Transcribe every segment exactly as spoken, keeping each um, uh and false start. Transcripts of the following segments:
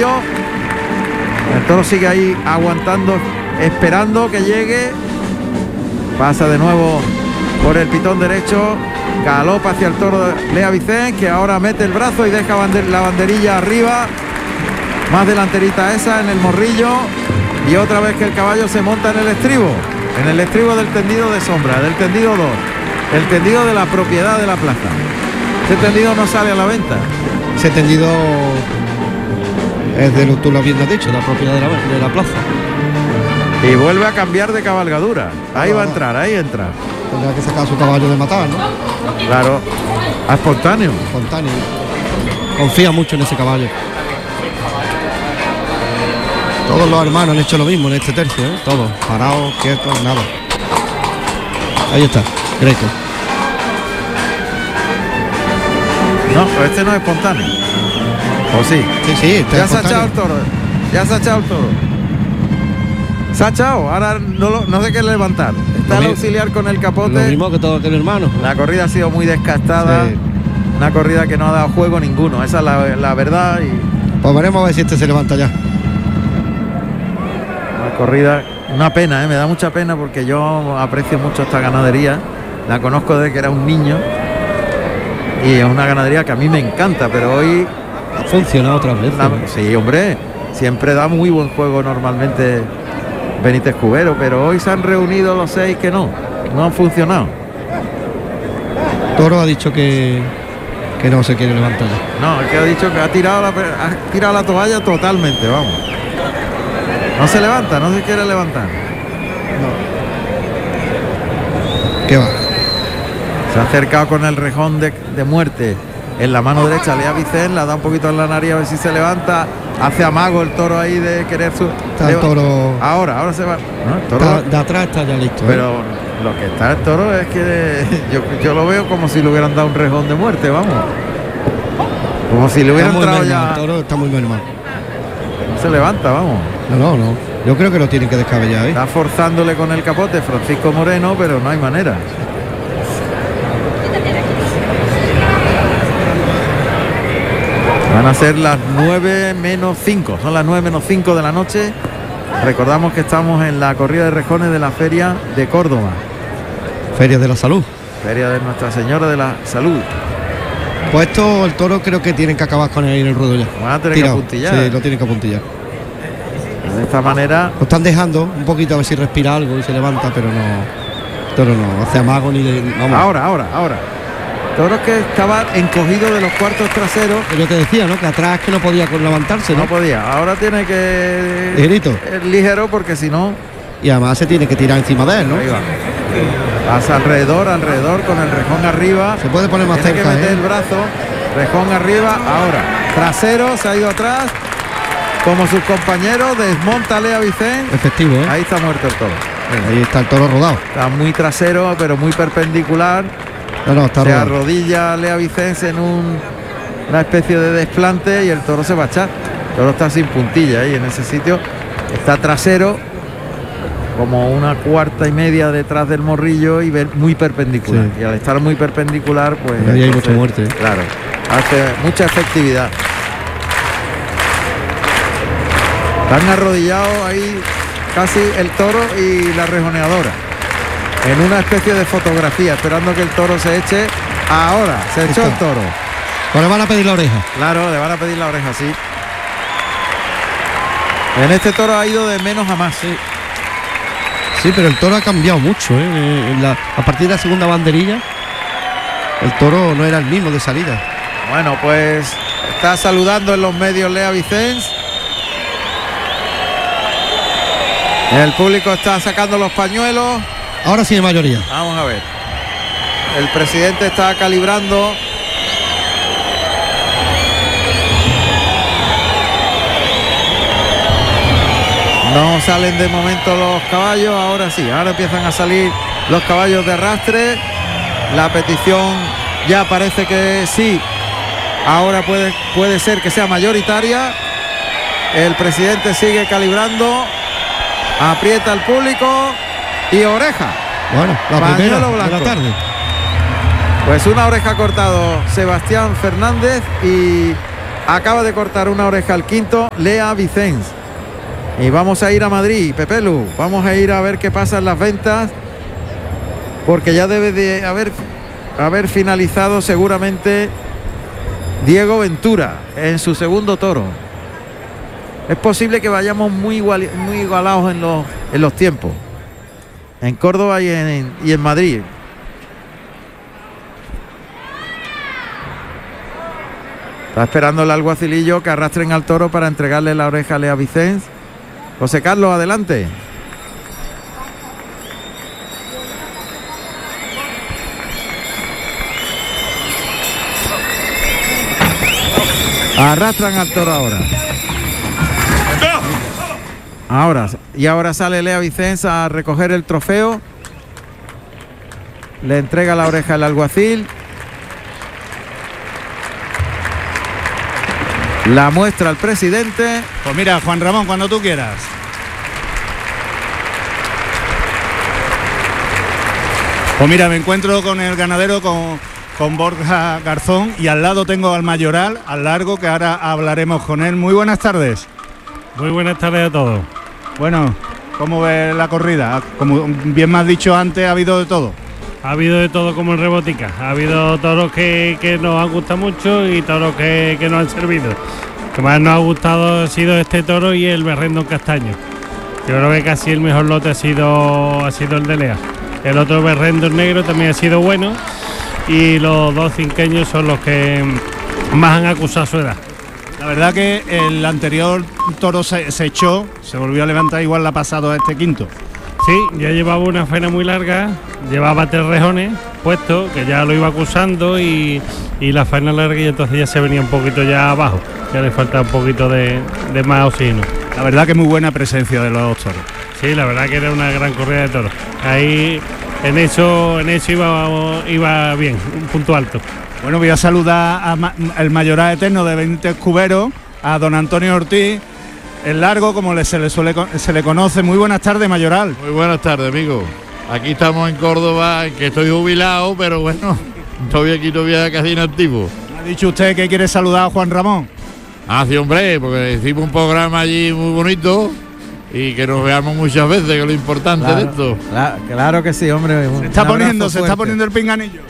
sitio. El toro sigue ahí aguantando, esperando que llegue. Pasa de nuevo por el pitón derecho. Galopa hacia el toro de Lea Vicens, que ahora mete el brazo y deja bander, la banderilla arriba. Más delanterita esa en el morrillo. Y otra vez que el caballo se monta en el estribo. En el estribo del tendido de sombra, del tendido dos. El tendido de la propiedad de la plaza. Ese tendido no sale a la venta. Ese tendido es de lo tú lo habías dicho, la propiedad de la, de la plaza. Y vuelve a cambiar de cabalgadura. Ahí va a entrar, ahí entra. Tendrá que sacar su caballo de matar, ¿no? Claro. A espontáneo. Espontáneo. Confía mucho en ese caballo. Todos los hermanos han hecho lo mismo en este tercio, ¿eh? Todos. Parados, quietos, nada. Ahí está, Greco. No, pero este no es espontáneo. ¿O sí? Sí, sí, este ya es se ha echado espontáneo. el toro. Ya se ha echado el toro. Se ha echado. Ahora no, lo, no sé qué levantar. Está el auxiliar con el capote. Lo mismo que todo aquel hermano. La corrida ha sido muy desgastada. Sí. Una corrida que no ha dado juego ninguno. Esa es la, la verdad. Y pues veremos a ver si este se levanta ya. una corrida, una pena, ¿eh? Me da mucha pena porque yo aprecio mucho esta ganadería. La conozco desde que era un niño. Y es una ganadería que a mí me encanta, pero hoy ha funcionado otras veces. La, sí, hombre, siempre da muy buen juego normalmente Benítez Cubero, pero hoy se han reunido los seis que no, no han funcionado. Toro ha dicho que, que no se quiere levantar ya. No, es que ha dicho que ha tirado la, ha tirado la toalla totalmente, vamos. No se levanta, no se quiere levantar. No. ¿Qué va? Se ha acercado con el rejón de, de muerte en la mano derecha, Lea Vicens, la da un poquito en la nariz a ver si se levanta, hace amago el toro ahí de querer su... Está el toro... Ahora, ahora se va... No, el toro... Está, de atrás está ya listo. Pero ¿eh? lo que está el toro es que yo, yo lo veo como si le hubieran dado un rejón de muerte, vamos. Como si le hubieran entrado ya... El toro está muy normal. Se levanta, vamos. No, no, no. Yo creo que lo tienen que descabellar, ¿eh? Está forzándole con el capote Francisco Moreno, pero no hay manera. Van a ser las nueve menos cinco, son las nueve menos cinco de la noche. Recordamos que estamos en la corrida de rejones de la Feria de Córdoba. Feria de la Salud. Feria de Nuestra Señora de la Salud. Pues esto, el toro creo que tienen que acabar con él en el ruedo ya. Van a tener Tirado. que apuntillar. Sí, lo tienen que apuntillar. De esta manera... Lo están dejando un poquito a ver si respira algo y se levanta, pero no... El toro no hace amago ni de... Vamos. Ahora, ahora, ahora. Toros que estaba encogido de los cuartos traseros. Yo te decía, ¿no? Que atrás que no podía levantarse, ¿no? No podía. Ahora tiene que... Ligerito. Es ligero porque si no... Y además se tiene que tirar encima de él, ¿no? Ahí va. Pasa alrededor, alrededor, con el rejón arriba. Se puede poner más tiene cerca, que meter ¿eh? el brazo. Rejón arriba. Ahora. Trasero, se ha ido atrás. Como sus compañeros, desmonta Lea Vicens. Efectivo, ¿eh? Ahí está muerto el toro. Ahí está el toro rodado. Está muy trasero, pero muy perpendicular. No, no, está se rodado. arrodilla Lea Vicens en un, una especie de desplante y el toro se va a echar. El toro está sin puntilla ahí en ese sitio. Está trasero, como una cuarta y media detrás del morrillo y ver muy perpendicular. Sí. Y al estar muy perpendicular, pues... Ahí hay mucha muerte. ¿eh? Claro, hace mucha efectividad. Están arrodillados ahí casi el toro y la rejoneadora. En una especie de fotografía, esperando que el toro se eche. Ahora, se echó el toro. Pues le van a pedir la oreja. Claro, le van a pedir la oreja, sí. En este toro ha ido de menos a más. Sí, sí, pero el toro ha cambiado mucho, ¿eh? En la, a partir de la segunda banderilla, el toro no era el mismo de salida. Bueno, pues está saludando en los medios Lea Vicens. El público está sacando los pañuelos. Ahora sí hay mayoría. Vamos a ver. El presidente está calibrando. No salen de momento los caballos. Ahora sí, ahora empiezan a salir los caballos de arrastre. La petición ya parece que sí. Ahora puede, puede ser que sea mayoritaria. El presidente sigue calibrando. Aprieta al público. Y oreja. Bueno, la Pañuelo primera blanco. de la tarde. Pues una oreja ha cortado Sebastián Fernández y acaba de cortar una oreja al quinto, Lea Vicens. Y vamos a ir a Madrid, Pepelu, vamos a ir a ver qué pasa en las ventas, porque ya debe de haber, haber finalizado seguramente Diego Ventura en su segundo toro. Es posible que vayamos muy, igual, muy igualados en los, en los tiempos, en Córdoba y en, y en Madrid. Está esperando el alguacilillo que arrastren al toro para entregarle la oreja a Lea Vicens. José Carlos, adelante. Arrastran al toro ahora. Ahora, y ahora sale Lea Vicens a recoger el trofeo. Le entrega la oreja al alguacil. La muestra al presidente. Pues mira, Juan Ramón, cuando tú quieras. Pues mira, me encuentro con el ganadero, con, con Borja Garzón, y al lado tengo al mayoral, al largo, que ahora hablaremos con él. Muy buenas tardes. Muy buenas tardes a todos. Bueno, ¿cómo ves la corrida? Como bien me has dicho antes, ha habido de todo. Ha habido de todo como en Rebotica. Ha habido toros que, que nos han gustado mucho y toros que, que nos han servido. Lo que más nos ha gustado ha sido este toro y el Berrendón Castaño. Yo creo que casi el mejor lote ha sido, ha sido el de Lea. El otro Berrendón Negro también ha sido bueno y los dos cinqueños son los que más han acusado su edad. La verdad que el anterior toro se, se echó, se volvió a levantar, igual la ha pasado a este quinto. Sí, ya llevaba una faena muy larga, llevaba tres rejones puestos, que ya lo iba acusando y, y la faena larga, y entonces ya se venía un poquito ya abajo, ya le falta un poquito de, de más oxígeno. La verdad que muy buena presencia de los toros. Sí, la verdad que era una gran corrida de toros. Ahí en eso, en eso iba, iba bien, un punto alto. Bueno, voy a saludar al mayoral eterno de veinte Cuberos, a don Antonio Ortiz. El largo, como le, se, le suele, se le conoce. Muy buenas tardes, mayoral. Muy buenas tardes, amigo. Aquí estamos en Córdoba, que estoy jubilado, pero bueno, estoy aquí todavía casi inactivo. ¿Ha dicho usted que quiere saludar a Juan Ramón? Ah, sí, hombre, porque hicimos un programa allí muy bonito y que nos veamos muchas veces, que es lo importante claro, de esto. Claro, claro que sí, hombre. Se está poniendo, se está poniendo el pinganillo.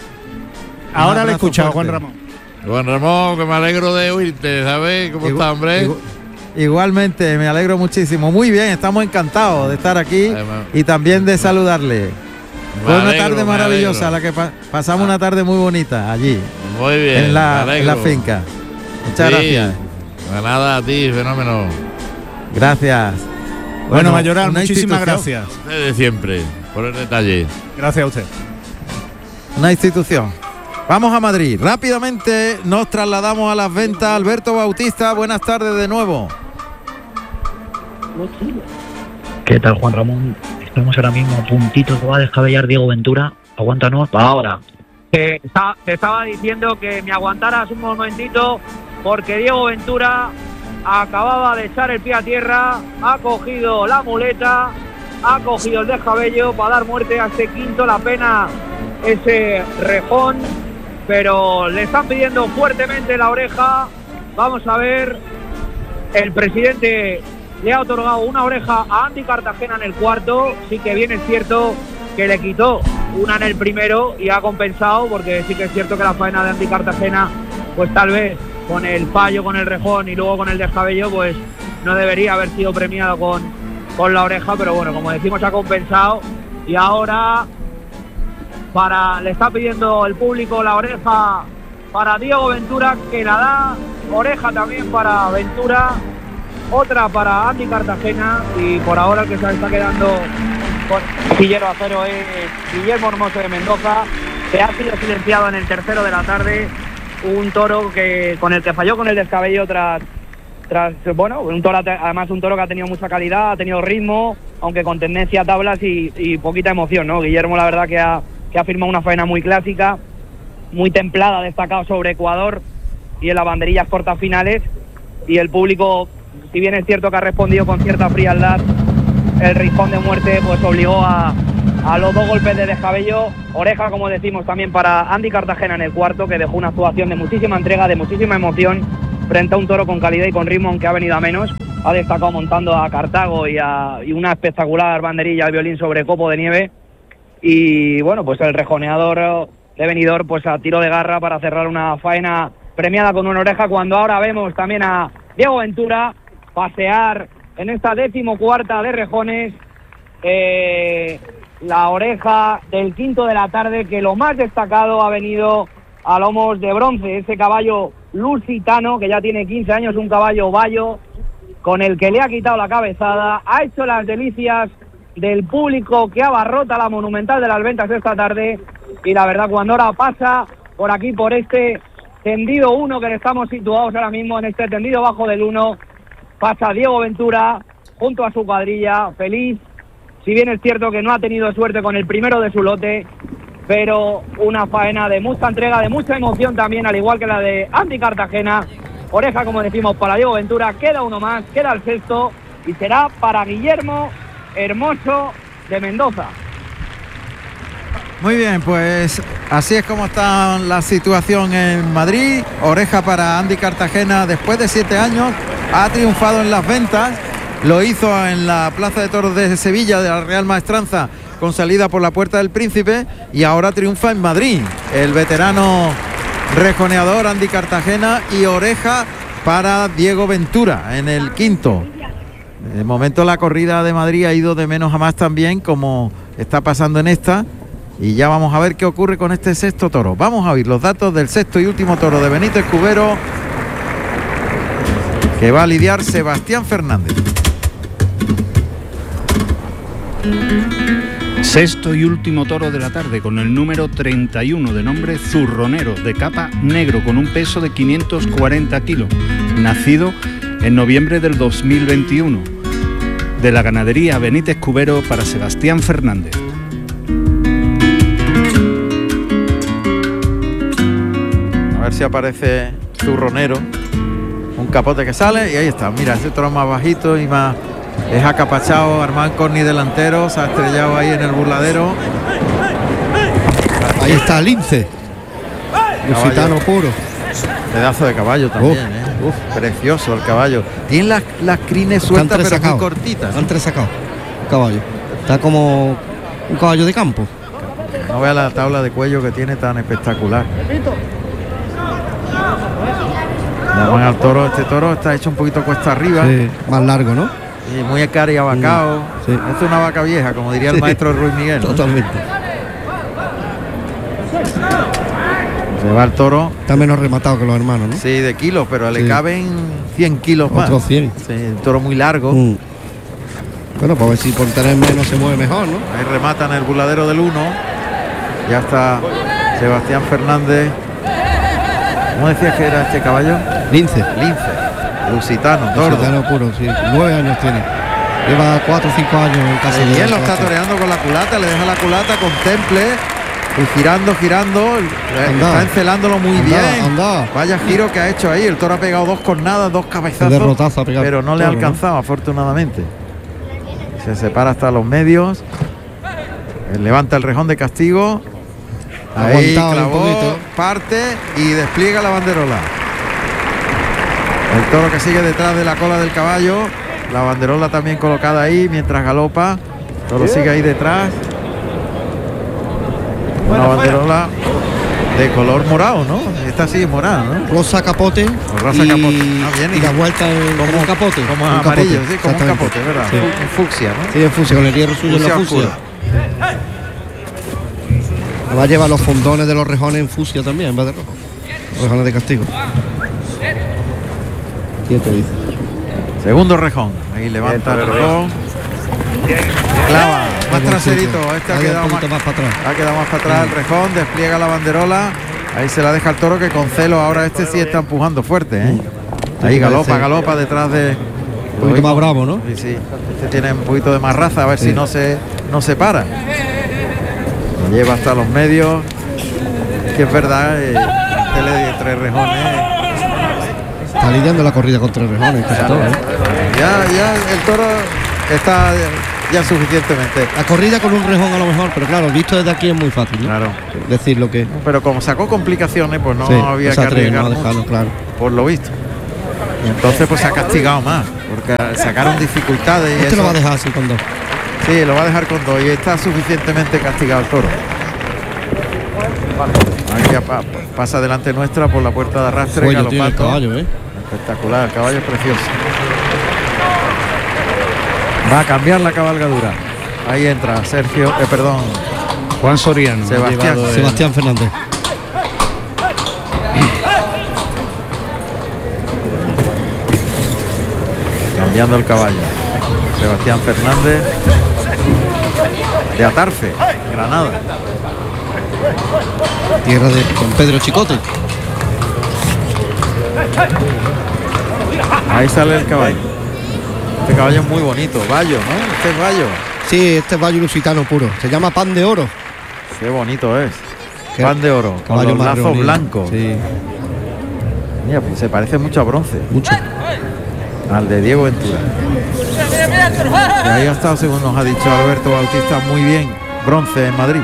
Ahora le he escuchado a Juan Ramón. Juan Ramón, que me alegro de oírte, ¿sabes? ¿Cómo está, hombre? Igual, igualmente, me alegro muchísimo. Muy bien, estamos encantados de estar aquí Ay, y también de saludarle. Fue una alegro, tarde maravillosa la que pa pasamos, ah. una tarde muy bonita allí. Muy bien, en la, en la finca. Muchas sí, gracias. Nada, a ti, fenómeno. Gracias. Bueno, bueno mayoral, muchísimas gracias. De siempre, por el detalle. Gracias a usted. Una institución. Vamos a Madrid. Rápidamente nos trasladamos a las ventas. Alberto Bautista, buenas tardes de nuevo. ¿Qué tal, Juan Ramón? Estamos ahora mismo a puntito que va a descabellar Diego Ventura. Aguántanos para ahora. Te, está, te estaba diciendo que me aguantaras un momentito, porque Diego Ventura acababa de echar el pie a tierra, ha cogido la muleta, ha cogido el descabello para dar muerte a este quinto. La pena ese rejón, pero le están pidiendo fuertemente la oreja. Vamos a ver, el presidente le ha otorgado una oreja a Andy Cartagena en el cuarto. Sí que bien es cierto que le quitó una en el primero y ha compensado, porque sí que es cierto que la faena de Andy Cartagena, pues tal vez con el fallo, con el rejón y luego con el descabello, pues no debería haber sido premiado con, con la oreja, pero bueno, como decimos, ha compensado. Y ahora para le está pidiendo el público la oreja para Diego Ventura, que la da. Oreja también para Ventura, otra para Andy Cartagena, y por ahora el que se está quedando con Guillermo Acero es Guillermo Hermoso de Mendoza, que ha sido silenciado en el tercero de la tarde. Un toro que con el que falló con el descabello tras tras bueno, un toro, además un toro que ha tenido mucha calidad, ha tenido ritmo, aunque con tendencia a tablas y, y poquita emoción, ¿no? Guillermo, la verdad que ha que ha firmado una faena muy clásica, muy templada, destacado sobre Ecuador y en las banderillas cortas finales. Y el público, si bien es cierto que ha respondido con cierta frialdad, el rejón de muerte pues obligó a, a los dos golpes de descabello. Oreja, como decimos, también para Andy Cartagena en el cuarto, que dejó una actuación de muchísima entrega, de muchísima emoción, frente a un toro con calidad y con ritmo, aunque ha venido a menos. Ha destacado montando a Cartago y, a, y una espectacular banderilla de violín sobre copo de nieve. Y bueno, pues el rejoneador de Benidorm, pues a tiro de garra para cerrar una faena premiada con una oreja, cuando ahora vemos también a Diego Ventura pasear en esta decimocuarta de rejones eh, la oreja del quinto de la tarde, que lo más destacado ha venido a lomos de bronce, ese caballo lusitano que ya tiene quince años, un caballo bayo con el que le ha quitado la cabezada, ha hecho las delicias del público que abarrota la Monumental de las Ventas esta tarde, y la verdad, cuando ahora pasa por aquí, por este tendido uno que estamos situados ahora mismo, en este tendido bajo del uno, pasa Diego Ventura junto a su cuadrilla, feliz, si bien es cierto que no ha tenido suerte con el primero de su lote, pero una faena de mucha entrega, de mucha emoción también, al igual que la de Andy Cartagena. Oreja, como decimos, para Diego Ventura, queda uno más, queda el sexto, y será para Guillermo Hermoso de Mendoza. Muy bien, pues así es como está la situación en Madrid. Oreja para Andy Cartagena, después de siete años, ha triunfado en las Ventas, lo hizo en la Plaza de Toros de Sevilla, de la Real Maestranza, con salida por la Puerta del Príncipe, y ahora triunfa en Madrid. El veterano rejoneador Andy Cartagena, y oreja para Diego Ventura en el quinto. De momento la corrida de Madrid ha ido de menos a más también, como está pasando en esta, y ya vamos a ver qué ocurre con este sexto toro. Vamos a oír los datos del sexto y último toro de Benito Escudero, que va a lidiar Sebastián Fernández. Sexto y último toro de la tarde, con el número treinta y uno, de nombre Zurronero, de capa negro, con un peso de quinientos cuarenta kilos, nacido en noviembre del dos mil veintiuno, de la ganadería Benítez Cubero, para Sebastián Fernández. A ver si aparece Zurronero, un capote que sale, y ahí está. Mira, ese toro más bajito y más... es acapachado. Armand Corny delantero, se ha estrellado ahí en el burladero. Ahí está Lince, lusitano puro. Pedazo de caballo también, Uf. ¿eh? Uf, precioso el caballo. Tiene las, las crines sueltas, pero muy cortitas. Están tres sacados. Un caballo. Está como un caballo de campo. No vea la tabla de cuello que tiene tan espectacular. Llaman al toro. Este toro está hecho un poquito cuesta arriba. Sí, más largo, ¿no? Y muy cari abacao. Sí. Es una vaca vieja, como diría el Sí. maestro Ruiz Miguel, ¿no? Totalmente. Se va el toro. Está menos rematado que los hermanos, ¿no? Sí, de kilos, pero le Sí. caben cien kilos más. Otros cien. Sí, un toro muy largo. Mm. Bueno, pues a ver si por tener menos se mueve mejor, ¿no? Ahí rematan el burladero del uno. Ya está Sebastián Fernández. ¿Cómo decías que era este caballo? Lince. Lince. Lusitano, tordo. Lusitano puro, sí. Nueve años tiene. Lleva cuatro o cinco años en casa. Y de él lo la está plaza. toreando con la culata, le deja la culata, contemple. Y girando, girando. eh, Anda. Está encelándolo muy Anda, bien. anda. Vaya giro que ha hecho ahí. El toro ha pegado dos cornadas, dos cabezazos. derrotazo ha pegado Pero no el le ha toro, ¿no? alcanzado, afortunadamente. Se separa hasta los medios. Él levanta el rejón de castigo. Ahí Aguantado un clavó, poquito. parte y despliega la banderola. El toro que sigue detrás de la cola del caballo. La banderola también colocada ahí mientras galopa. El toro sigue ahí detrás. Una banderola de color morado, ¿no? Esta sí es morada, ¿no? Rosa capote. O rosa y, capote. Ah, bien, y y- la vuelta en, Como como un capote. Como un amarillo, capote, sí, como un exactamente. capote, ¿verdad? Sí. Un fucsia, ¿no? Sí, es fucsia, con el hierro suyo en la Fucsia fucsia. oscura. Va a llevar los fondones de los rejones en fucsia también, en vez de rojo. Los rejones de castigo. ¿Quién te dice? Segundo rejón. Ahí levanta el rejón. Clava. Más traserito. Este ha Vaya quedado un más, poquito más para atrás. ha quedado más para atrás el rejón. Despliega la banderola. Ahí se la deja el toro, que con celo ahora este sí está empujando fuerte, ¿eh? Ahí galopa, galopa detrás de... Un poquito más bravo, ¿no? Sí, sí. Este tiene un poquito de más raza, a ver Sí. si no se, no se para. Lo lleva hasta los medios. Que es verdad, eh, tele de tres rejones. Está lidiando la corrida con tres rejones, casi todo, ¿eh? Ya, ya el toro está ya suficientemente. La corrida con un rejón a lo mejor, pero claro, visto desde aquí es muy fácil, ¿no? Claro. Decir lo que... Pero como sacó complicaciones, pues no Sí, había no se que atreve, arriesgar no mucho, dejarlo claro. por lo visto. Y entonces pues se ha castigado más, porque sacaron dificultades. Y Este eso, lo va a dejar así con dos. sí, lo va a dejar con dos y está suficientemente castigado el toro. Aquí pa- pasa delante nuestra por la puerta de arrastre, Cuello tiene el galopando. caballo, ¿eh? Espectacular, el caballo es precioso. Va a cambiar la cabalgadura. Ahí entra Sergio, eh, perdón, Juan Soriano. ha Sebastián. llevado el- Sebastián Fernández. cambiando el caballo. Sebastián Fernández de Atarfe, Granada. Tierra de Don Pedro Chicote. Ahí sale el caballo. Este caballo es muy bonito, Bayo, ¿no? Este es Bayo. Sí, este es Valle Lusitano puro. Se llama Pan de Oro. Qué bonito es. Qué Pan de oro, con caballo los más lazos reunido. blancos. Sí, Mira, pues se parece mucho a bronce, mucho. al de Diego Ventura. Y ahí ha estado, según nos ha dicho Alberto Bautista, muy bien, bronce en Madrid.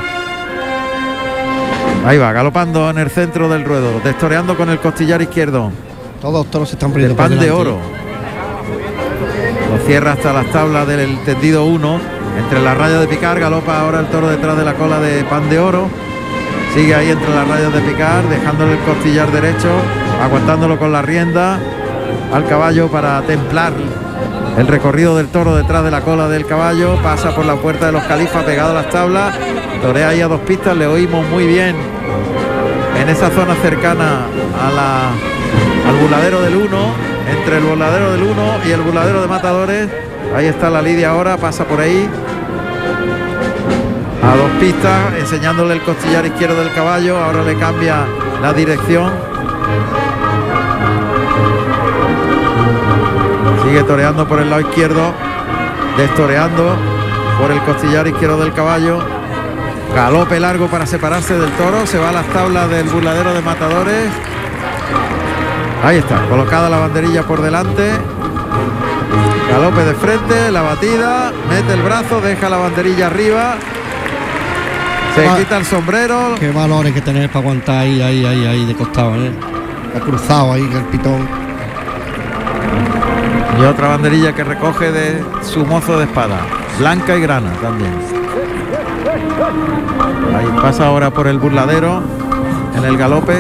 Ahí va, galopando en el centro del ruedo, destoreando con el costillar izquierdo. Todos los toros se están De poniendo por Pan de delante. Oro. Lo cierra hasta las tablas del tendido uno. Entre la raya de picar, galopa ahora el toro detrás de la cola de Pan de Oro. Sigue ahí entre las rayas de picar, dejándole el costillar derecho, aguantándolo con la rienda al caballo para templar el recorrido del toro detrás de la cola del caballo. Pasa por la puerta de los Califas pegado a las tablas. Torea ahí a dos pistas, le oímos muy bien en esa zona cercana a la, al burladero del uno, entre el burladero del uno y el burladero de Matadores. Ahí está la lidia ahora, pasa por ahí a dos pistas, enseñándole el costillar izquierdo del caballo. Ahora le cambia la dirección, sigue toreando por el lado izquierdo, destoreando por el costillar izquierdo del caballo. Galope largo para separarse del toro, se va a las tablas del burladero de Matadores. Ahí está, colocada la banderilla por delante. Galope de frente, la batida, mete el brazo, deja la banderilla arriba. Se Va- quita el sombrero. Qué valores que tener para aguantar ahí, ahí, ahí, ahí de costado, ¿eh? Ha cruzado ahí el pitón. Y otra banderilla que recoge de su mozo de espada, blanca y grana también. Ahí pasa ahora por el burladero en el galope.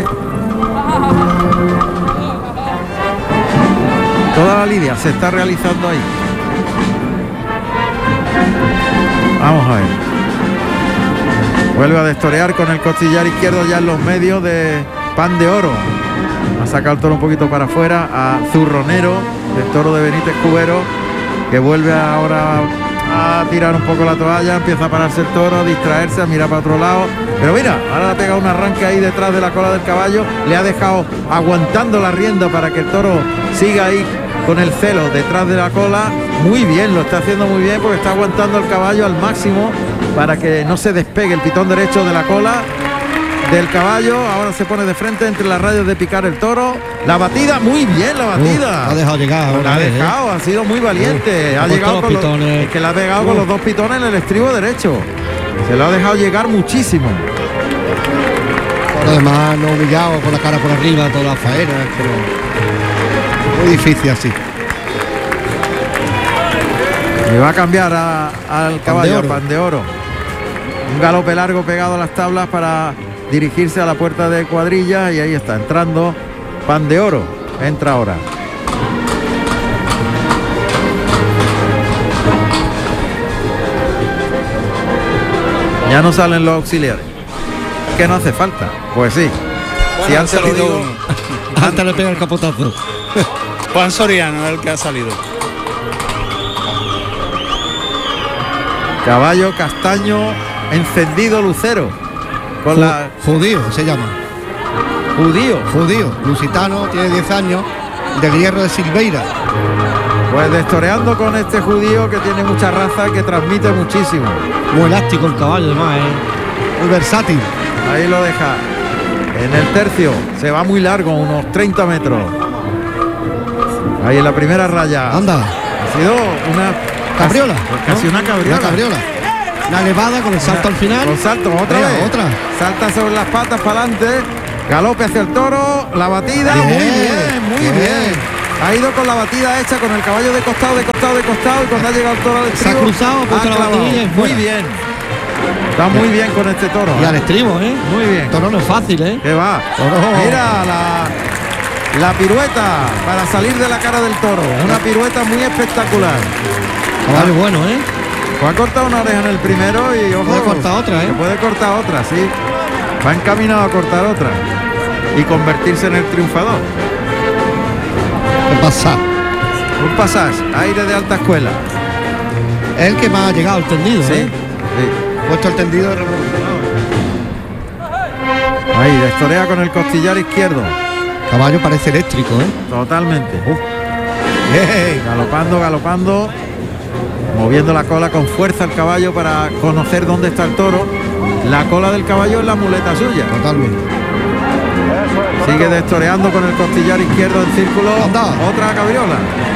Toda la lidia se está realizando ahí. Vamos a ver. Vuelve a destorear con el costillar izquierdo ya en los medios de Pan de Oro. Ha sacado el toro un poquito para afuera a Zurronero, el toro de Benítez Cubero, que vuelve ahora a tirar un poco la toalla, empieza a pararse el toro, a distraerse, a mirar para otro lado. Pero mira, ahora le ha pegado un arranque ahí detrás de la cola del caballo, le ha dejado aguantando la rienda para que el toro siga ahí con el celo detrás de la cola. Muy bien, lo está haciendo muy bien porque está aguantando el caballo al máximo para que no se despegue el pitón derecho de la cola del caballo. Ahora se pone de frente entre las rayas de picar el toro. La batida, muy bien la batida. Uh, ha dejado llegar. La una ha vez, ¿eh? dejado, ha sido muy valiente. Uh, ha ha llegado puesto con los los, pitones. es que le ha pegado con Uh. los dos pitones en el estribo derecho. Se lo ha dejado llegar muchísimo. Por lo demás, no humillado, con la cara por arriba, todas las faenas, pero muy difícil así. Y va a cambiar a- al caballo, Oro. Pan de Oro. Un galope largo pegado a las tablas para dirigirse a la puerta de cuadrilla. Y ahí está, entrando Pan de Oro. Entra ahora. Ya no salen los auxiliares. Que no hace falta. Pues sí. Si Bueno, antes ha lo salido digo, uno. Antes le pega el capotazo. Juan Soriano es el que ha salido. caballo castaño encendido lucero. Con Ju- la Judío se llama. judío. Judío, lusitano, tiene diez años, del hierro de Silveira. Pues destoreando con este judío que tiene mucha raza, que transmite muchísimo. Muy elástico el caballo, además, ¿eh? Muy versátil. Ahí lo deja. En el tercio se va muy largo, unos treinta metros. Ahí en la primera raya. Anda, Ha sido una cabriola. Casi ¿no? una cabriola. Una cabriola. La elevada con el salto al final. Con salto, otra Venga, vez. otra. Salta sobre las patas para adelante. Galope hacia el toro. La batida. Bien, muy bien, muy bien. bien. ha ido con la batida hecha, con el caballo de costado, de costado, de costado, y cuando ha llegado el toro al estribo, Se ha cruzado, ha puesto la clavado. batidilla y Muy fuera. bien. Está muy bien con este toro. Y ¿eh? al estribo, ¿eh? Muy bien. El toro no es fácil, ¿eh? Que va. Toro. Mira la, la pirueta para salir de la cara del toro. Una pirueta muy espectacular. Caballo bueno, ¿eh? Pues ha cortado una oreja en el primero y ojo, Puede cortar otra, ¿eh? que puede cortar otra, sí. Va encaminado a cortar otra y convertirse en el triunfador. ¿Qué pasa? Un pasaje, aire de alta escuela. Es el que más ha llegado al tendido, Sí, ¿eh? sí. Puesto el tendido de revolucionado. Ahí, destorea con el costillar izquierdo. Caballo parece eléctrico, ¿eh? Totalmente. ¡Ey! Galopando, galopando. Moviendo la cola con fuerza el caballo para conocer dónde está el toro. La cola del caballo es la muleta suya. Totalmente. Sigue destoreando con el costillar izquierdo en círculo. Anda. Otra cabriola.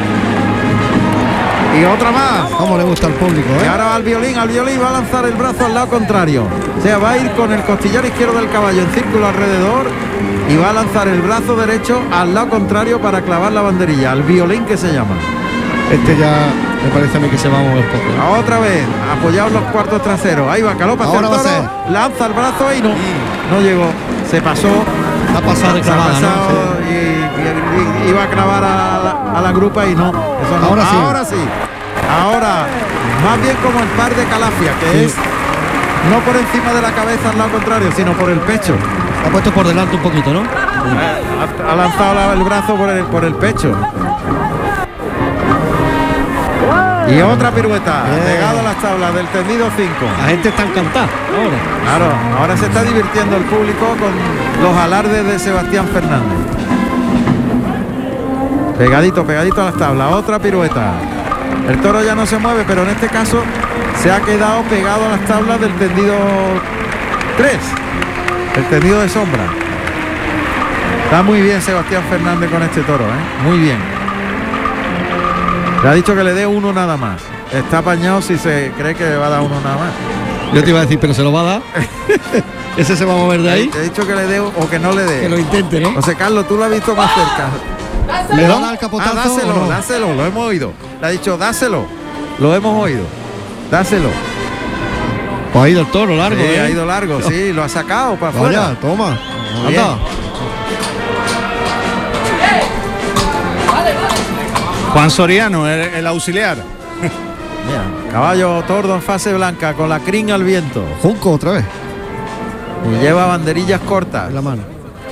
Y otra más. ¿Cómo le gusta al público, Y eh? ahora va al violín, al violín va a lanzar el brazo al lado contrario. O sea, va a ir con el costillar izquierdo del caballo en círculo alrededor y va a lanzar el brazo derecho al lado contrario para clavar la banderilla, al violín que se llama. Este ya me parece a mí que se va a mover poco, ¿eh? Otra vez, apoyados los cuartos traseros. Ahí va, galopa hacia el Ahora va a toro, lanza el brazo y no, no llegó. Se pasó, Ha pasado de se ha clavada, pasado ¿no? y, y- y- iba a clavar a la, a la grupa y no. Eso no. Ahora sí. Ahora sí. Ahora, más bien como el par de Calafia, que Sí. es no por encima de la cabeza al lado contrario, sino por el pecho. Sí. Ha puesto por delante un poquito, ¿no? Ha, ha lanzado la- el brazo por el, por el pecho. Y otra pirueta, Bien. pegado a las tablas del tendido cinco. La gente está encantada ahora. Claro, ahora se está divirtiendo el público con los alardes de Sebastián Fernández. Pegadito, pegadito a las tablas, otra pirueta. El toro ya no se mueve, pero en este caso se ha quedado pegado a las tablas del tendido tres, el tendido de sombra. Está muy bien Sebastián Fernández con este toro, ¿eh? Muy bien. Le ha dicho que le dé uno nada más. Está apañado si se cree que le va a dar uno nada más. Yo te iba a decir, pero se lo va a dar. Ese se va a mover de ahí. Te he dicho que le dé o que no le dé. Que lo intente, ¿no? José Carlos, tú lo has visto más cerca. ¿Le ¿No? va a dar el capotazo Ah, dáselo, o no? dáselo, lo hemos oído. Le ha dicho, dáselo. Lo hemos oído. Dáselo. Pues ha ido el toro largo, Sí, ¿eh? ha ido largo, sí, lo ha sacado para afuera. Vaya, toma. Muy bien. Anda. Juan Soriano, el, el auxiliar. Mira, caballo tordo en fase blanca con la crin al viento. Junco otra vez. Y lleva banderillas cortas. En la mano.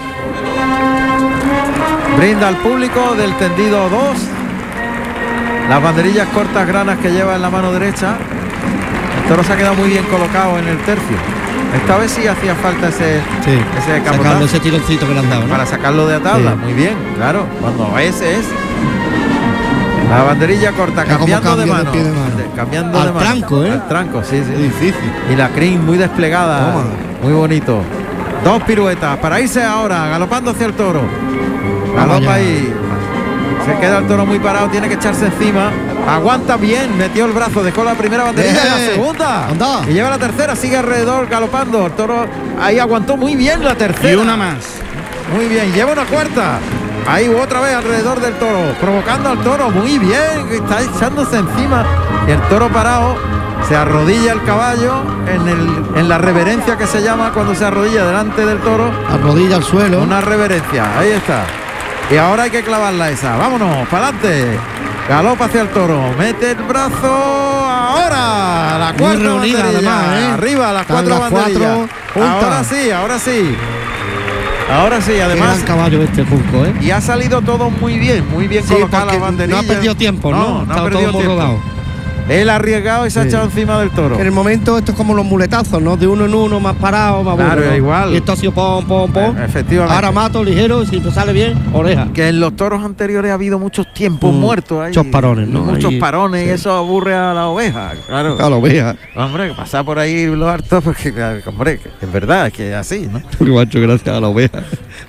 Brinda al público del tendido dos. Las banderillas cortas granas que lleva en la mano derecha. El toro se ha quedado muy bien colocado en el tercio. Esta vez sí hacía falta ese, Sí. ese Sacando capotazo ese tironcito que le han dado, ¿no? para sacarlo de tabla. Sí. Muy bien, claro. Cuando ese es la banderilla corta, Ya como cambiando de cambio de mano. pie de mano. De- cambiando Al de mano. tranco, ¿eh? Al tranco, sí, sí. Es difícil. Y la crin muy desplegada. Toma. Muy bonito. Dos piruetas para irse ahora, galopando hacia el toro. Vamos Galopa ya. ahí. Se queda el toro muy parado, tiene que echarse encima. Aguanta bien, metió el brazo, dejó la primera banderilla, Eh, la segunda. anda. Y lleva la tercera, sigue alrededor galopando. El toro ahí aguantó muy bien la tercera. Y una más. Muy bien, lleva una cuarta. Ahí otra vez alrededor del toro, provocando al toro. Muy bien, está echándose encima. Y el toro parado, se arrodilla el caballo en, el, en la reverencia que se llama cuando se arrodilla delante del toro. Arrodilla al suelo. Una reverencia, ahí está. Y ahora hay que clavarla esa. Vámonos, para adelante. Galopa hacia el toro. Mete el brazo. Ahora. La Muy cuarta reunida, banderilla. además, ¿eh? Arriba, las Están cuatro las banderillas. cuatro juntas. Ahora sí, ahora sí. Ahora sí, Qué además. gran caballo este Junco, ¿eh? Y ha salido todo muy bien, muy bien Sí, colocada la porque banderilla. no ha perdido tiempo, ¿no? No, no ha Estaba perdido todo muy tiempo. rodado. Él ha arriesgado y se ha Sí. echado encima del toro. En el momento esto es como los muletazos, ¿no? De uno en uno, más parado, más Claro, bueno, ¿no? igual. Y esto ha sido pom, pom, pom. Eh, efectivamente. Ahora mato ligero y si te sale bien, oreja. Que en los toros anteriores ha habido muchos tiempos Mm, muertos ahí. muchos parones, ¿no? Muchos Ahí, parones y sí. eso aburre a la oveja, claro. A lo vea. Hombre, pasar por ahí los hartos porque, claro, hombre, que es verdad, es que es así, ¿no? Muy macho, gracias a la oveja.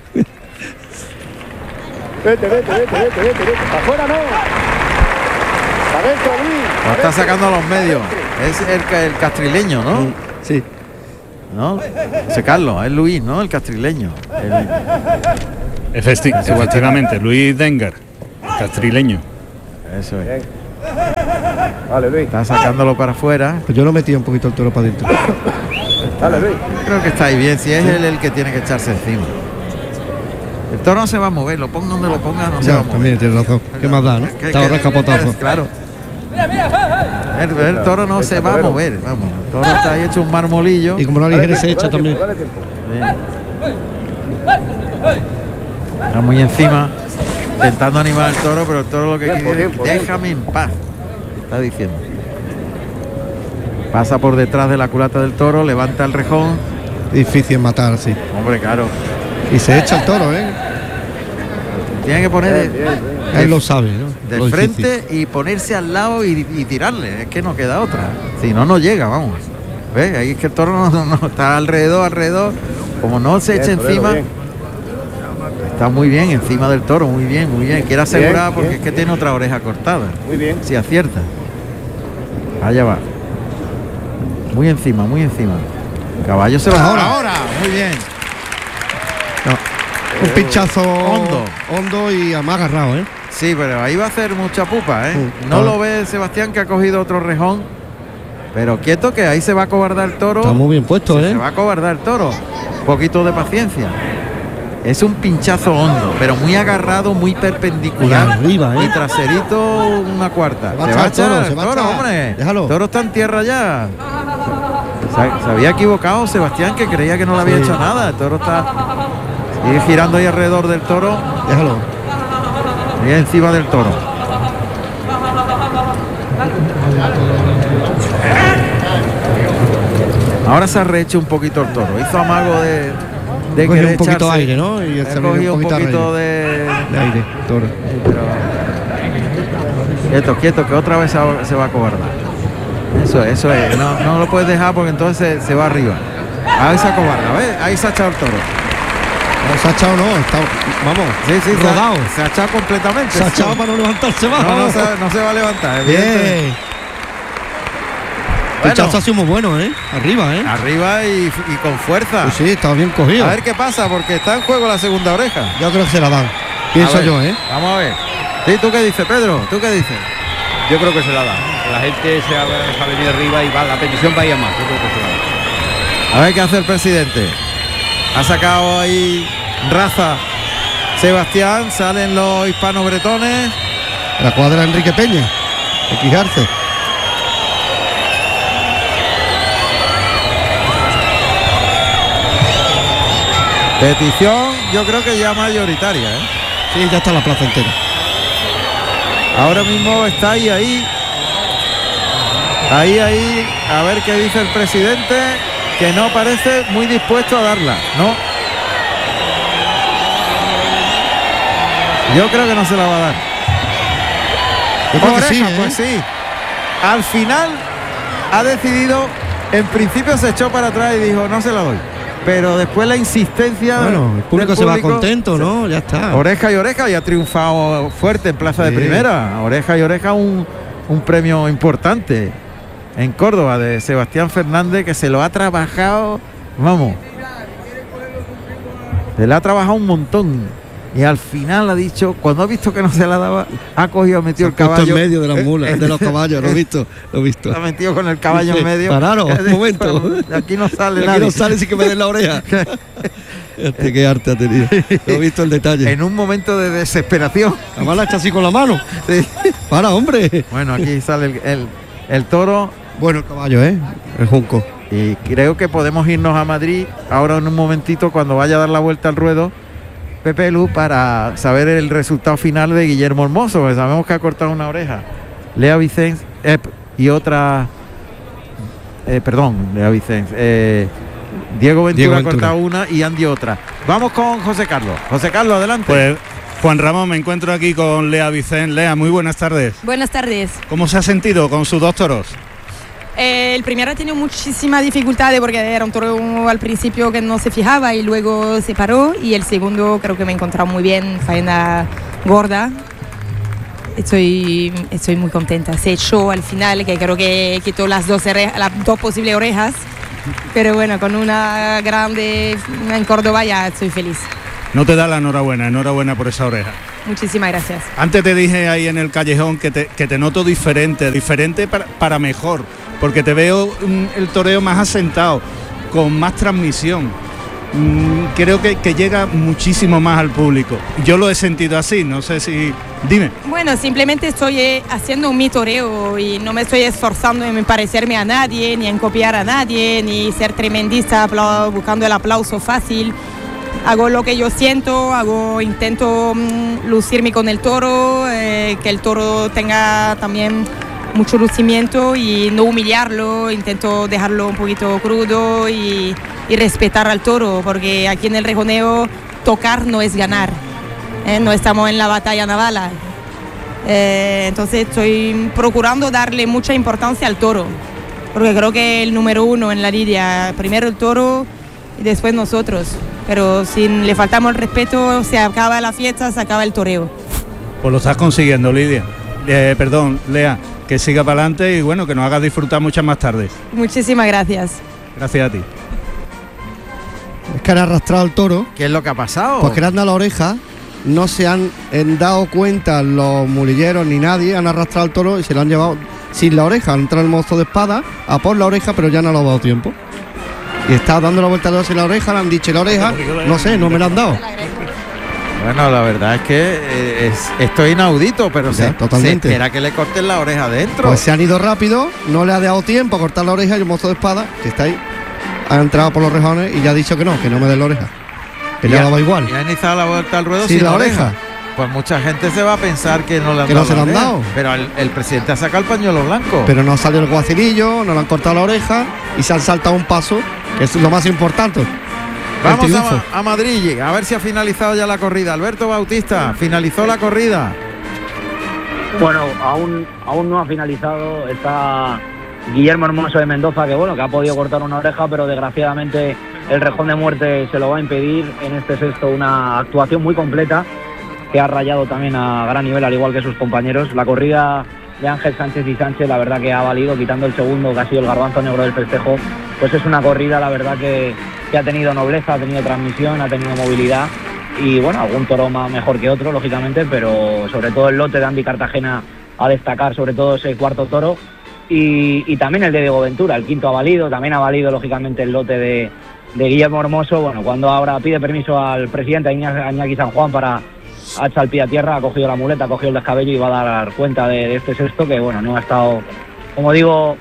Vete, vete, vete, vete, vete, vete. Afuera no. Adentro, Luis. Lo está sacando a los medios. Es el, ca- el castrileño, ¿no? Sí. ¿No? Ese Carlos, es Luis, ¿no? El castrileño. El- Efecti- efectivamente, Luis Dengar. castrileño. Eso es. Bien. Vale, Luis. Está sacándolo para afuera. Pues yo lo metí un poquito el toro para adentro. Dale, Luis. Creo que está ahí bien, si es él el que tiene que echarse encima. El toro no se va a mover, lo ponga donde lo ponga, no se va a Ya, mover. también tienes razón. ¿Qué más da, no? Que- Está que- ahora escapotazo. Claro. El, el toro no se va a mover, vamos. El toro está ahí hecho un marmolillo. Y como no ligere se echa también. Dale tiempo. Bien. Está muy encima, intentando animar al toro, pero el toro lo que Tiempo, quiere es tiempo, déjame en paz, está diciendo. Pasa por detrás de la culata del toro, levanta el rejón. Difícil matar, sí. Hombre, claro. Y se echa el toro, ¿eh? Tiene que poner de, Bien, bien, bien. Él lo sabe, ¿no? de Lo difícil. frente y ponerse al lado y, y tirarle. Es que no queda otra. Si no, no llega, vamos. ¿Ves? Ahí es que el toro no, no- no está alrededor, alrededor. Como no se eche Bien, torero, encima, bien. está muy bien encima del toro, muy bien, muy bien. Quiere asegurar Bien, porque bien, es que tiene otra oreja cortada. Muy bien. Si acierta. Allá va. Muy encima, muy encima. Caballo se va Ahora. ahora. Muy bien. Un pinchazo Hondo. hondo y además agarrado, ¿eh? Sí, pero ahí va a hacer mucha pupa, ¿eh? Sí. No Ah. lo ve Sebastián, que ha cogido otro rejón. Pero quieto, que ahí se va a cobardar el toro. Está muy bien puesto, Se ¿eh? va a cobardar el toro. Un poquito de paciencia. Es un pinchazo hondo, pero muy agarrado, muy perpendicular. Y arriba, ¿eh? Y traserito una cuarta. Se va a echar el toro, se va a el toro, echar. hombre. Déjalo. El toro está en tierra ya. Se, se había equivocado Sebastián, que creía que no le había Sí. hecho nada. El toro está sigue girando ahí alrededor del toro. Déjalo. Ahí encima del toro. Ahora se ha rehecho un poquito el toro. Hizo amago de, de Cogió querer un poquito de echarse. aire, ¿no? Y Ha se abrió cogido un poquito poquito de de... de aire, toro. Sí, pero- Quieto, quieto, que otra vez se va, se va a cobardar. Eso es, eso es. No, no lo puedes dejar porque entonces se, se va arriba. Ahí se acobarda, ¿ves? Ahí se ha echado el toro. No se ha echado, no. Está, vamos, Sí, sí, se ha- rodado. Se ha, echado completamente. Se ha Sí. echado para no levantarse más. No, no, se, no se va a levantar. Bien. evidentemente. El pinchazo ha sido muy bueno, ¿eh? Arriba, ¿eh? Arriba y, y con fuerza. Pues sí, estaba bien cogido. A ver qué pasa, porque está en juego la segunda oreja. Yo creo que se la dan. Pienso A ver, yo, ¿eh? Vamos a ver. Sí, ¿tú qué dices, Pedro? ¿Tú qué dices? Yo creo que se la da. La gente se ha, se ha venido arriba y va, la petición va a ir a más. Yo creo que se la da. A ver qué hace el presidente. Ha sacado ahí raza Sebastián, salen los hispano-bretones. La cuadra Enrique Peña. De Quijarse. Petición, yo creo que ya mayoritaria, ¿eh? Sí, ya está la plaza entera. Ahora mismo está ahí, ahí. Ahí, ahí. A ver qué dice el presidente, que no parece muy dispuesto a darla, ¿no? Yo creo que no se la va a dar. Yo creo que Oreja, sí, ¿eh? pues sí. Al final ha decidido, en principio se echó para atrás y dijo, no se la doy. Pero después la insistencia. Bueno, el público del se va público, contento, se- ¿no? Ya está. Oreja y Oreja y ha triunfado fuerte en Plaza de Sí. Primera. Oreja y Oreja, un, un premio importante en Córdoba de Sebastián Fernández, que se lo ha trabajado, vamos, se le ha trabajado un montón. Y al final ha dicho, cuando ha visto que no se la daba, ha cogido, ha metido el Puesto caballo en medio de las eh, mulas, eh, de los caballos, lo he visto, lo he visto. ha metido con el caballo Dice, en medio. pararos, un momento. De aquí no sale Aquí nadie. no sale sin que me den la oreja. Este, qué arte ha tenido. Lo he visto el detalle. En un momento de desesperación. Además la echa así con la mano. Sí. Para, hombre. Bueno, aquí sale el, el- el toro. Bueno, el caballo, ¿eh? El junco. Y creo que podemos irnos a Madrid ahora en un momentito, cuando vaya a dar la vuelta al ruedo Pepe Lu, para saber el resultado final de Guillermo Hermoso, porque sabemos que ha cortado una oreja Lea Vicens eh, y otra eh, perdón, Lea Vicens eh, Diego Ventura, Diego ha Ventura. cortado una y Andy otra. Vamos con José Carlos. José Carlos, adelante. Pues Juan Ramón, me encuentro aquí con Lea Vicens. Lea, muy buenas tardes. Buenas tardes. ¿Cómo se ha sentido con sus dos toros? Eh, el primero ha tenido muchísimas dificultades porque era un toro al principio que no se fijaba y luego se paró, y el segundo creo que me he encontrado muy bien, faena gorda. Estoy, estoy muy contenta. Se echó al final, que creo que quitó las dos, orejas, las dos posibles orejas, pero bueno, con una grande en Córdoba ya estoy feliz. no te da la enhorabuena, enhorabuena por esa oreja. Muchísimas gracias. Antes te dije ahí en el callejón que te, que te noto diferente, diferente para, para mejor, porque te veo mm, el toreo más asentado, con más transmisión. Mm, creo que, que llega muchísimo más al público. Yo lo he sentido así, no sé si... Dime. Bueno, simplemente estoy eh, haciendo mi toreo y no me estoy esforzando en parecerme a nadie, ni en copiar a nadie, ni ser tremendista apla- buscando el aplauso fácil. Hago lo que yo siento, hago, intento mm, lucirme con el toro, eh, que el toro tenga también mucho lucimiento y no humillarlo, intento dejarlo un poquito crudo y, y respetar al toro, porque aquí en el rejoneo tocar no es ganar, ¿eh? No estamos en la batalla naval, eh, entonces estoy procurando darle mucha importancia al toro, porque creo que el número uno en la lidia, primero el toro y después nosotros. Pero si le faltamos el respeto, se acaba la fiesta, se acaba el toreo. Pues lo estás consiguiendo, Lidia. Eh, perdón, Lea, que siga para adelante y bueno, que nos hagas disfrutar muchas más tardes. Muchísimas gracias. Gracias a ti. Es que han arrastrado el toro. ¿Qué es lo que ha pasado? Pues que le han dado la oreja, no se han eh, dado cuenta los mulilleros ni nadie, han arrastrado el toro y se lo han llevado sin la oreja. Han entrado el mozo de espada a por la oreja, pero ya no le ha dado tiempo. Y está dando la vuelta de dos en la oreja, le han dicho la oreja, no sé, no me la han dado. Bueno, la verdad es que eh, es, esto es inaudito, pero Ya, se, totalmente. se espera que le corten la oreja adentro. Pues se han ido rápido, no le ha dado tiempo a cortar la oreja y el mozo de espada, que está ahí, ha entrado por los rejones y ya ha dicho que no, que no me dé la oreja. Que le ha dado igual. Y ha iniciado la vuelta al ruedo sin sin la oreja. Pues mucha gente se va a pensar que no le han Que dado. no se la lo han oreja. dado. Pero el, el presidente ha sacado el pañuelo blanco. Pero no salió el guacilillo, no le han cortado la oreja y se han saltado un paso, que es lo más importante. Vamos el triunfo. a, a Madrid, a ver si ha finalizado ya la corrida. Alberto Bautista, finalizó la corrida. Bueno, aún, aún no ha finalizado. Está Guillermo Hermoso de Mendoza, que bueno, que ha podido cortar una oreja, pero desgraciadamente el rejón de muerte se lo va a impedir. En este sexto, una actuación muy completa que ha rayado también a gran nivel, al igual que sus compañeros. La corrida de Ángel Sánchez y Sánchez, la verdad que ha valido, quitando el segundo, que ha sido el garbanzo negro del festejo, pues es una corrida, la verdad que, que ha tenido nobleza, ha tenido transmisión, ha tenido movilidad, y bueno, algún toro más mejor que otro, lógicamente, pero sobre todo el lote de Andy Cartagena a destacar, sobre todo ese cuarto toro, y, y también el de Diego Ventura, el quinto ha valido, también ha valido, lógicamente, el lote de, de Guillermo Hermoso. Bueno, cuando ahora pide permiso al presidente, a Iñaki, a Iñaki San Juan, para ha echado el pie a tierra, ha cogido la muleta, ha cogido el descabello y va a dar cuenta de, de este sexto, que bueno, no ha estado, como digo,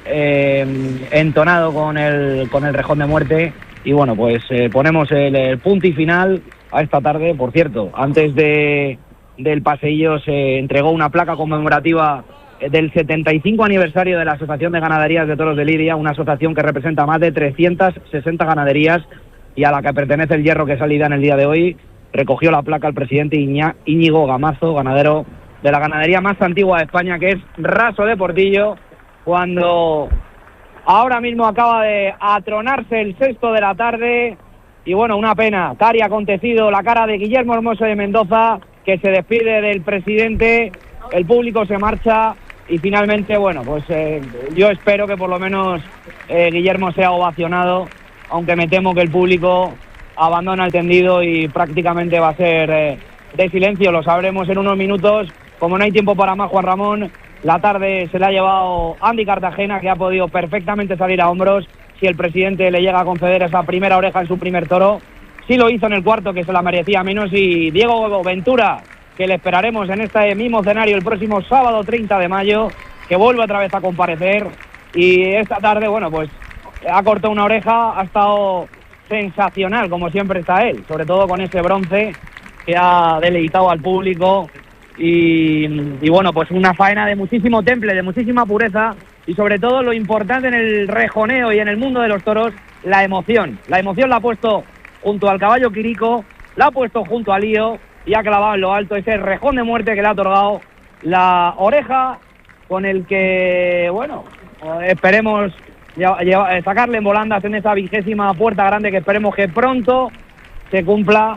eh, entonado con el con el rejón de muerte. Y bueno, pues eh, ponemos el, el punto y final a esta tarde. Por cierto, antes de del paseillo se entregó una placa conmemorativa del setenta y cinco aniversario de la Asociación de Ganaderías de Toros de Lidia, una asociación que representa más de trescientas sesenta ganaderías y a la que pertenece el hierro que salida en el día de hoy. Recogió la placa el presidente Iña, Íñigo Gamazo, ganadero de la ganadería más antigua de España, que es Raso de Portillo, cuando ahora mismo acaba de atronarse el sexto de la tarde. Y bueno, una pena, tal y ha acontecido la cara de Guillermo Hermoso de Mendoza, que se despide del presidente, el público se marcha y finalmente, bueno, pues eh, yo espero que por lo menos eh, Guillermo sea ovacionado, aunque me temo que el público abandona el tendido y prácticamente va a ser eh, de silencio. Lo sabremos en unos minutos. Como no hay tiempo para más, Juan Ramón, la tarde se la ha llevado Andy Cartagena, que ha podido perfectamente salir a hombros. Si el presidente le llega a conceder esa primera oreja en su primer toro, sí lo hizo en el cuarto, que se la merecía menos. Y Diego Ventura, que le esperaremos en este mismo escenario el próximo sábado treinta de mayo, que vuelve otra vez a comparecer. Y esta tarde, bueno, pues ha cortado una oreja, ha estado sensacional, como siempre está él, sobre todo con ese bronce que ha deleitado al público. Y, y bueno, pues una faena de muchísimo temple, de muchísima pureza, y sobre todo lo importante en el rejoneo y en el mundo de los toros, la emoción. La emoción la ha puesto junto al caballo Quirico, la ha puesto junto al lío y ha clavado en lo alto ese rejón de muerte que le ha otorgado la oreja, con el que, bueno, esperemos lleva, lleva, sacarle en volandas en esa vigésima puerta grande, que esperemos que pronto se cumpla.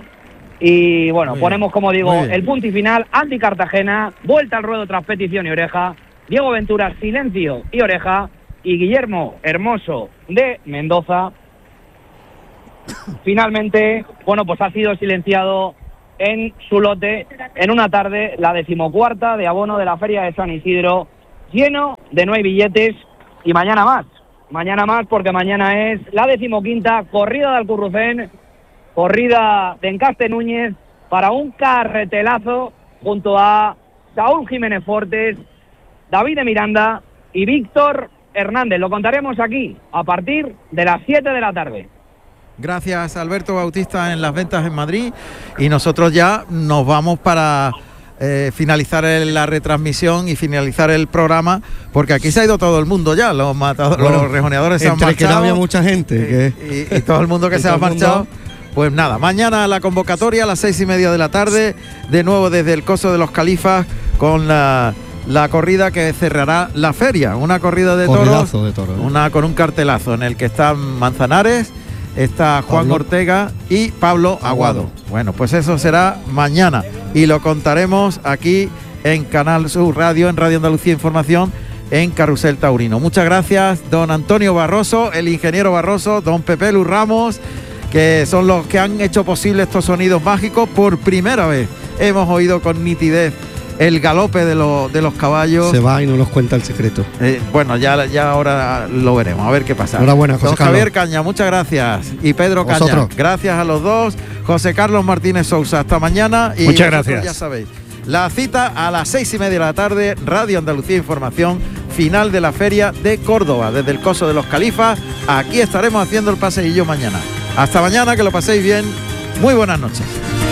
Y bueno, muy ponemos, bien, como digo, el punto y final. Andy Cartagena, vuelta al ruedo tras petición y oreja. Diego Ventura, silencio y oreja. Y Guillermo Hermoso de Mendoza, finalmente, bueno, pues ha sido silenciado en su lote en una tarde, la decimocuarta de abono de la Feria de San Isidro, lleno de no hay billetes, y mañana más, mañana más porque mañana es la decimoquinta corrida de Alcurrucén, corrida de Encaste Núñez, para un carretelazo junto a Saúl Jiménez Fortes, David de Miranda y Víctor Hernández. Lo contaremos aquí a partir de las siete de la tarde. Gracias, Alberto Bautista, en las ventas en Madrid, y nosotros ya nos vamos para eh, finalizar el, la retransmisión y finalizar el programa, porque aquí se ha ido todo el mundo ya, los matadores, bueno, los rejoneadores se han entre marchado, que no había mucha gente y, que... y, y todo el mundo que y se ha todo el marchado. mundo... Pues nada, mañana la convocatoria a las seis y media de la tarde, de nuevo desde el Coso de los Califas, con la, la corrida que cerrará la feria, una corrida de toros, de toros ¿eh? una con un cartelazo en el que están Manzanares, está Juan Pablo. Ortega y Pablo Aguado. Aguado. Bueno, pues eso será mañana y lo contaremos aquí en Canal Sur Radio, en Radio Andalucía Información, en Carrusel Taurino. Muchas gracias, don Antonio Barroso, el ingeniero Barroso, don Pepe Lu Ramos, que son los que han hecho posible estos sonidos mágicos. Por primera vez hemos oído con nitidez el galope de, lo, de los caballos. Se va y no nos cuenta el secreto. Eh, bueno, ya, ya ahora lo veremos, a ver qué pasa. Enhorabuena, José Don Carlos. Javier Caña, muchas gracias. Y Pedro Caña, Vosotros. gracias a los dos. José Carlos Martínez Sousa, hasta mañana. Y muchas vosotros gracias. Ya sabéis, la cita a las seis y media de la tarde, Radio Andalucía Información, final de la Feria de Córdoba, desde el Coso de los Califas. Aquí estaremos haciendo el paseillo mañana. Hasta mañana, que lo paséis bien. Muy buenas noches.